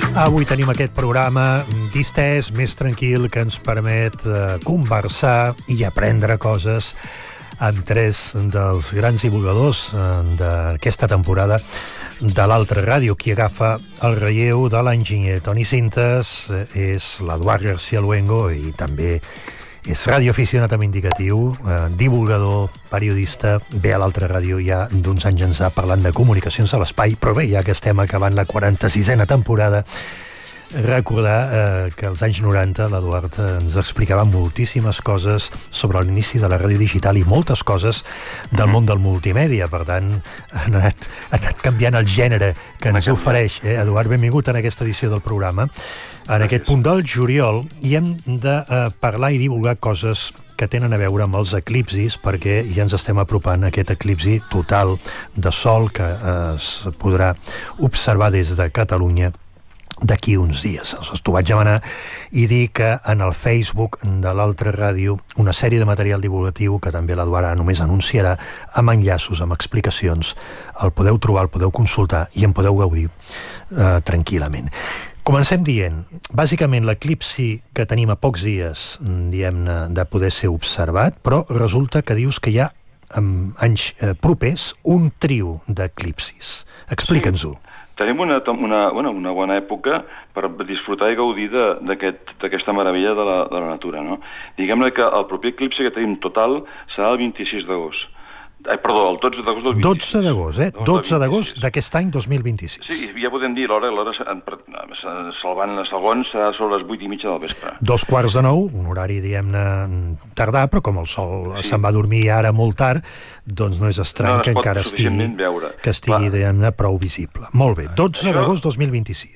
Avui tenim aquest programa distès, més tranquil, que ens permet conversar i aprendre coses amb tres dels grans divulgadors d'aquesta temporada de l'Altra Ràdio. Qui agafa el relleu de l'enginyer Toni Cintas és l'Eduard García Luengo i també és radioaficionat amb indicatiu, divulgador, periodista. Ve a l'Altra Ràdio ja d'uns anys ençà parlant de comunicacions a l'espai, però bé, ja que estem acabant la 46a temporada, recordar que als anys 90 l'Eduard ens explicava moltíssimes coses sobre l'inici de la ràdio digital i moltes coses del món del multimèdia. Per tant, ha anat canviant el gènere que ens ofereix. Eduard, benvingut en aquesta edició del programa. En aquest punt del juliol i hem de parlar i divulgar coses que tenen a veure amb els eclipsis, perquè ja ens estem apropant a aquest eclipsi total de sol que es podrà observar des de Catalunya d'aquí uns dies. T'ho vaig demanar i dir que en el Facebook de l'Altra Ràdio una sèrie de material divulgatiu que també l'Eduard només anunciarà amb enllaços, amb explicacions. El podeu trobar, el podeu consultar i en podeu gaudir tranquil·lament. Comencem dient, bàsicament l'eclipsi que tenim a pocs dies, diguem-ne, de poder ser observat, però resulta que dius que hi ha en anys propers un trio d'eclipsis. Explica'ns-ho. Tenim una bona època per disfrutar i gaudir d'aquesta meravella de la natura, no? Diguem-ne que el proper eclipsi que tenim total serà el 26 d'agost. Perdó, el 12 d'agost del 26. 12 d'agost, 12 d'agost d'aquest any 2026. Sí, ja podem dir l'hora salvant els segons serà sobre les 8:30 del vespre. 8:45, un horari, diguem-ne, tardà, però com el sol se'n va dormir ara molt tard, doncs no és estrany que encara estigui, diguem-ne, prou visible. Molt bé, 12 d'agost 2026.